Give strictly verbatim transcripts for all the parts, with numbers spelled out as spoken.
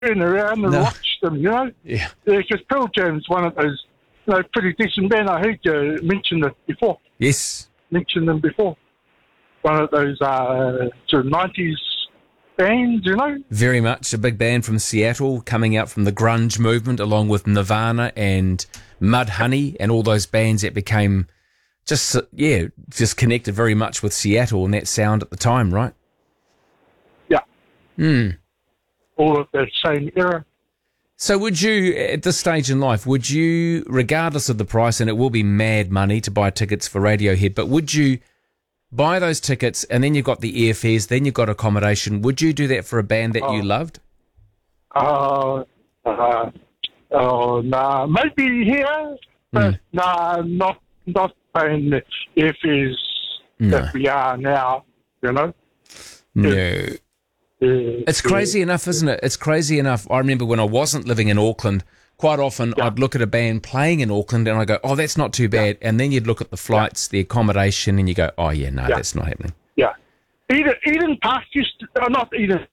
turn around and No. watch them, you know? Yeah. Because Pearl Jam's one of those, you know, pretty decent band. I heard you mention it before. Yes. Mention them before. One of those uh, sort of nineties bands, you know? Very much. A big band from Seattle coming out from the grunge movement along with Nirvana and Mudhoney and all those bands that became just, yeah, just connected very much with Seattle and that sound at the time, right? Yeah. Hmm. All of that same era. So would you, at this stage in life, would you, regardless of the price, and it will be mad money to buy tickets for Radiohead, but would you buy those tickets and then you've got the airfares, then you've got accommodation, would you do that for a band that Oh. you loved? Uh, uh, oh, nah, maybe here, but Mm. nah, not, not paying the airfares No. that we are now, you know? No. Uh, It's crazy enough, isn't it? It's crazy enough. I remember when I wasn't living in Auckland, quite often Yeah. I'd look at a band playing in Auckland and I go, oh, that's not too bad. And then you'd look at the flights, the accommodation, and you go, oh, yeah, no, Yeah. that's not happening. Yeah. Eden, Eden Park used to, uh, not Eden,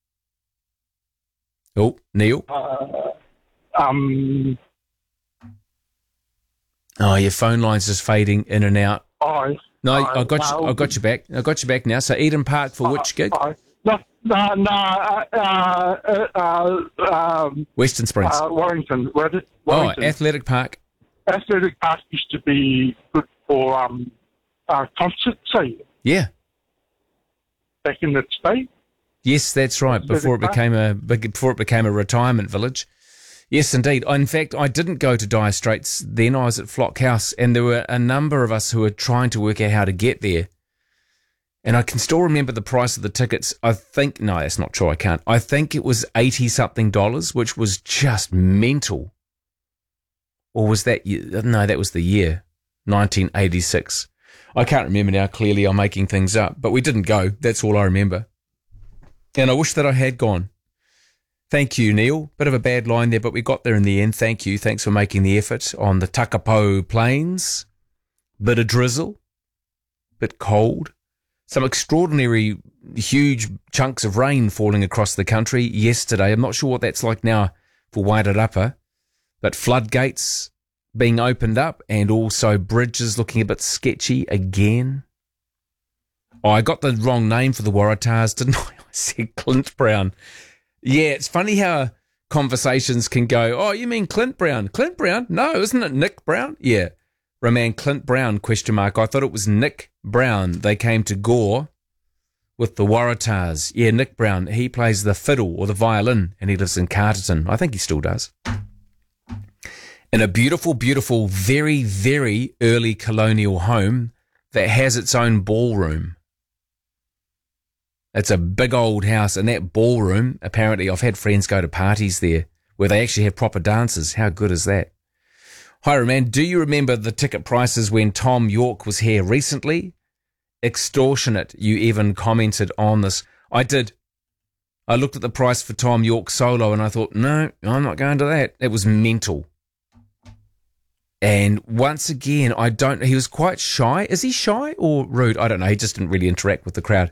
Oh, Neil? uh, um, Oh, your phone line's just fading in and out. I, No, I- I got you. no. I got you back. I got you back now. So Eden Park for which gig? I, no, no, no, uh, uh, uh, um, Western Springs. uh, Warrington, was it? oh, Warrington. Athletic Park. Athletic Park used to be good for um, uh, concerts, say, Yeah. back in its day. Yes, that's right. Athletic Before it Park. became a big- before it became a retirement village. Yes, indeed. In fact, I didn't go to Dire Straits then. I was at Flock House, and there were a number of us who were trying to work out how to get there. And I can still remember the price of the tickets. I think no, that's not true. I can't. I think it was eighty something dollars, which was just mental. Or was that year? No, that was the year nineteen eighty-six. I can't remember now. Clearly, I'm making things up, but we didn't go. That's all I remember. And I wish that I had gone. Thank you, Neil. Bit of a bad line there, but we got there in the end. Thank you. Thanks for making the effort on the Takapo Plains. Bit of drizzle. Bit cold. Some extraordinary, huge chunks of rain falling across the country yesterday. I'm not sure what that's like now for Wairarapa, but floodgates being opened up and also bridges looking a bit sketchy again. Oh, I got the wrong name for the Waratahs, didn't I? I said Clint Brown. Yeah, it's funny how conversations can go, oh, you mean Clint Brown? Clint Brown? No, isn't it Nick Brown? Yeah. Roman Clint Brown, question mark. I thought it was Nick Brown. They came to Gore with the Waratahs. Yeah, Nick Brown. He plays the fiddle or the violin, and he lives in Carterton. I think he still does. In a beautiful, beautiful, very, very early colonial home that has its own ballroom. It's a big old house, and that ballroom, apparently I've had friends go to parties there where they actually have proper dances. How good is that? Hi, man. Do you remember the ticket prices when Tom York was here recently? Extortionate. You even commented on this. I did. I looked at the price for Tom York solo and I thought, no, I'm not going to that. It was mental. And once again, I don't, he was quite shy. Is he shy or rude? I don't know. He just didn't really interact with the crowd.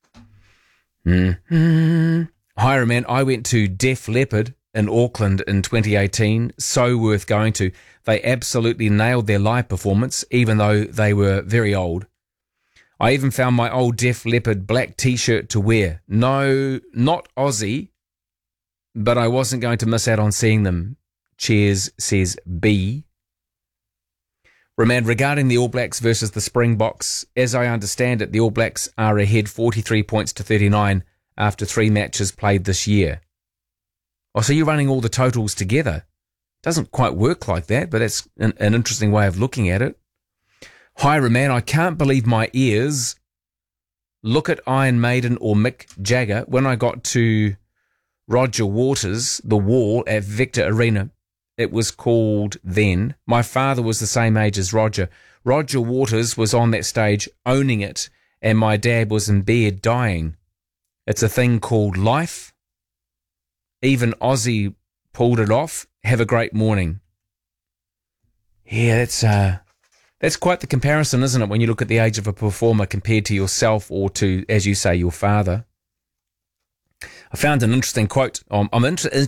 Mm-hmm. Hi, man. I went to Def Leppard in Auckland in twenty eighteen. So worth going to. They absolutely nailed their live performance, even though they were very old. I even found my old Def Leppard black t-shirt to wear. No, not Aussie, but I wasn't going to miss out on seeing them. Cheers, says B. Remand, regarding the All Blacks versus the Springboks, as I understand it, the All Blacks are ahead forty-three points to thirty-nine after three matches played this year. Oh, so you're running all the totals together. Doesn't quite work like that, but that's an, an interesting way of looking at it. Hi, Roman, I can't believe my ears. Look at Iron Maiden or Mick Jagger. When I got to Roger Waters, The Wall at Vector Arena, it was called then. My father was the same age as Roger. Roger Waters was on that stage owning it, and my dad was in bed dying. It's a thing called life. Even Ozzy pulled it off. Have a great morning. Yeah, that's uh, that's quite the comparison, isn't it, when you look at the age of a performer compared to yourself or to, as you say, your father. I found an interesting quote. I'm, I'm inter-